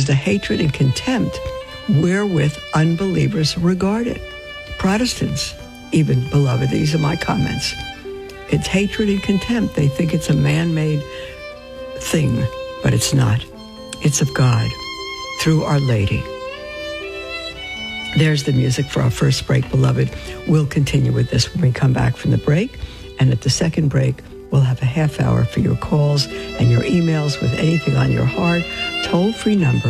is the hatred and contempt wherewith unbelievers regard it. Protestants, even, beloved, these are my comments. It's hatred and contempt. They think it's a man-made thing, but it's not. It's of God, through Our Lady. There's the music for our first break, beloved. We'll continue with this when we come back from the break. And at the second break, we'll have a half hour for your calls and your emails with anything on your heart. Toll-free number,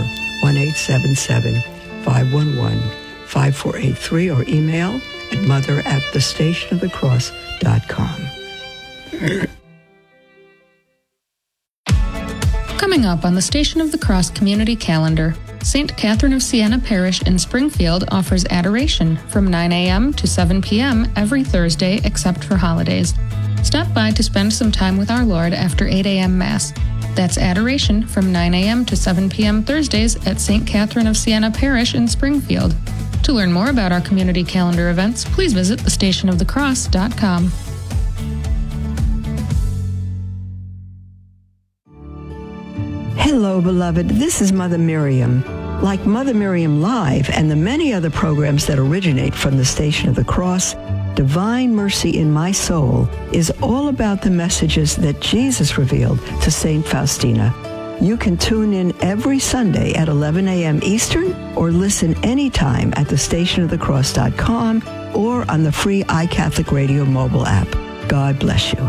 1-877-511-5483, or email at mother@thestationofthecross.com. Coming up on the Station of the Cross Community Calendar, St. Catherine of Siena Parish in Springfield offers adoration from 9 a.m. to 7 p.m. every Thursday except for holidays. Stop by to spend some time with our Lord after 8 a.m. Mass. That's adoration from 9 a.m. to 7 p.m. Thursdays at St. Catherine of Siena Parish in Springfield. To learn more about our community calendar events, please visit thestationofthecross.com. Hello, beloved. This is Mother Miriam. Like Mother Miriam Live and the many other programs that originate from the Station of the Cross, Divine Mercy in My Soul is all about the messages that Jesus revealed to St. Faustina. You can tune in every Sunday at 11 a.m. Eastern or listen anytime at thestationofthecross.com or on the free iCatholic Radio mobile app. God bless you.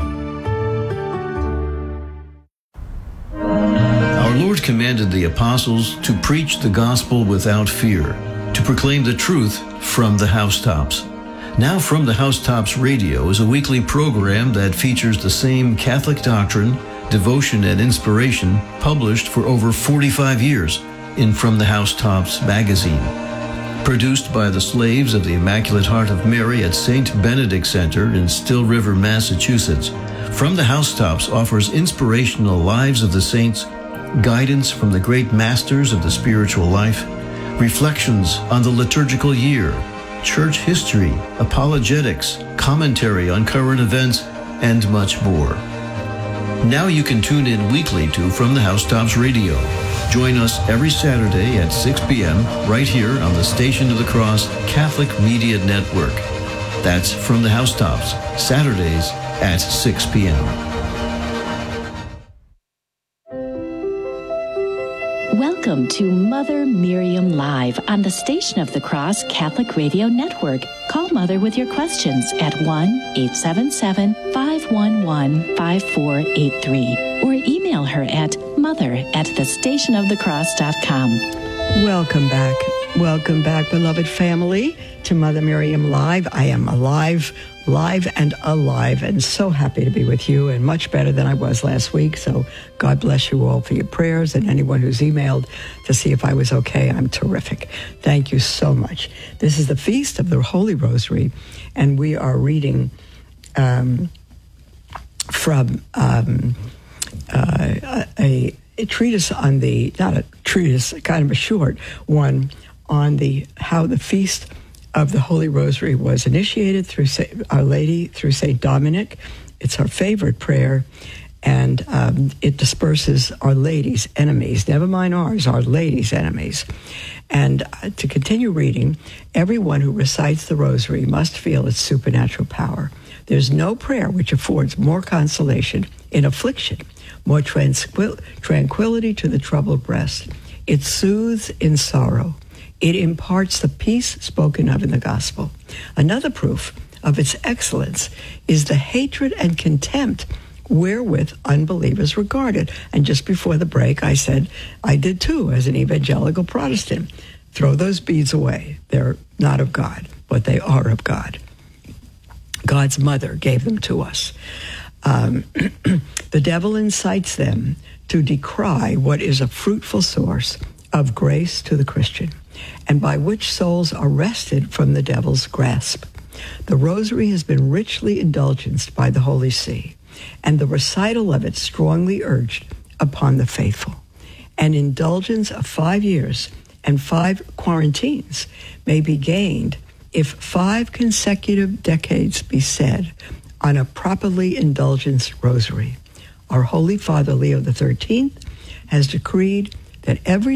Our Lord commanded the apostles to preach the gospel without fear, to proclaim the truth from the housetops. Now From the Housetops Radio is a weekly program that features the same Catholic doctrine, devotion, and inspiration published for over 45 years in From the Housetops magazine. Produced by the slaves of the Immaculate Heart of Mary at St. Benedict Center in Still River, Massachusetts, From the Housetops offers inspirational lives of the saints, guidance from the great masters of the spiritual life, reflections on the liturgical year, church history, apologetics, commentary on current events, and much more. Now you can tune in weekly to From the Housetops Radio. Join us every Saturday at 6 p.m. right here on the Station of the Cross Catholic Media Network. That's From the Housetops, Saturdays at 6 p.m. Welcome to Mother Miriam Live on the Station of the Cross Catholic Radio Network. Call Mother with your questions at 1-877-511-5483 or email her at mother@thestationofthecross.com. Welcome back. Welcome back, beloved family, to Mother Miriam Live. I am alive and alive, and so happy to be with you, and much better than I was last week. So God bless you all for your prayers, and anyone who's emailed to see if I was okay. I'm terrific. Thank you so much. This is the Feast of the Holy Rosary, and we are reading from a treatise on the, not a treatise, kind of a short one, on how the Feast of the Holy Rosary was initiated through Our Lady, through St. Dominic. It's our favorite prayer, and it disperses Our Lady's enemies, never mind ours, Our Lady's enemies. And to continue reading, everyone who recites the Rosary must feel its supernatural power. There's no prayer which affords more consolation in affliction, more tranquility to the troubled breast. It soothes in sorrow. It imparts the peace spoken of in the gospel. Another proof of its excellence is the hatred and contempt wherewith unbelievers regard it. And just before the break, I said, I did too, as an evangelical Protestant. Throw those beads away. They're not of God, but they are of God. God's mother gave them to us. The devil incites them to decry what is a fruitful source of grace to the Christian, and by which souls are wrested from the devil's grasp. The Rosary has been richly indulgenced by the Holy See, and the recital of it strongly urged upon the faithful. An indulgence of 5 years and 5 quarantines may be gained if 5 consecutive decades be said on a properly indulgenced Rosary. Our Holy Father Leo XIII has decreed that every